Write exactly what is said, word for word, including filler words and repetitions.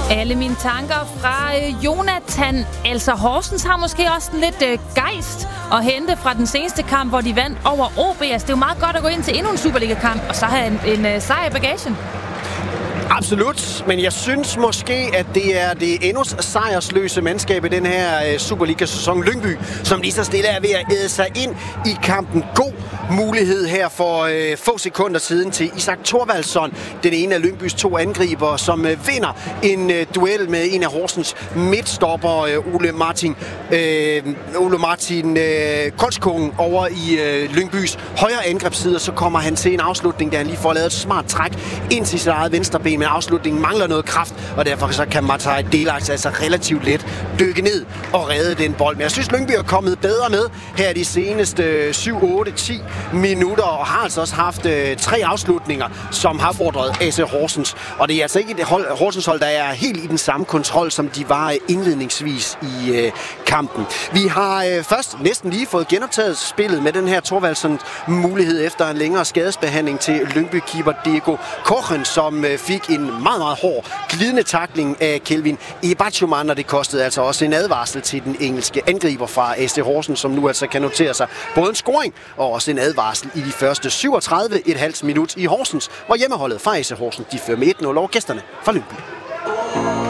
Alle mine tanker fra øh, Jonathan. Altså Horsens har måske også lidt øh, gejst at hente fra den seneste kamp, hvor de vandt over O B. Altså, det er jo meget godt at gå ind til endnu en Superliga-kamp, og så have en, en øh, sejr i bagagen. Absolut, men jeg synes måske, at det er det endnu sejrsløse mandskab i den her Superliga-sæson, Lyngby, som lige så stille er ved at æde sig ind i kampen. God mulighed her for øh, få sekunder siden til Isak Thorvaldsson, den ene af Lyngbys to angriber, som øh, vinder en øh, duel med en af Horsens midtstopper, øh, Ole Martin, øh, Ole Martin øh, Kolskungen over i øh, Lyngbys højre angrebsside, og så kommer han til en afslutning, der han lige får lavet et smart træk ind til sit eget venstre ben, men afslutningen mangler noget kraft, og derfor så kan Matai Delax altså relativt let dykke ned og redde den bold. Men jeg synes, Lyngby er kommet bedre med her de seneste syv, otte, ti minutter, og har altså også haft øh, tre afslutninger, som har fordret A C Horsens. Og det er altså ikke et hold, Horsens hold, der er helt i den samme kontrol, som de var indledningsvis i øh, kampen. Vi har øh, først næsten lige fået genoptaget spillet med den her Thorvaldsson mulighed efter en længere skadesbehandling til Lyngby-keeper Diego Kochen, som øh, fik en meget, meget hård glidende tackling af Kelvin Ebachuman, og det kostede altså også en advarsel til den engelske angriber fra A C Horsens, som nu altså kan notere sig både en scoring og også en advarsel i de første syvogtredive komma fem minut i Horsens, hvor hjemmeholdet fra A C Horsens de fører med et nul over gæsterne fra Lyngby.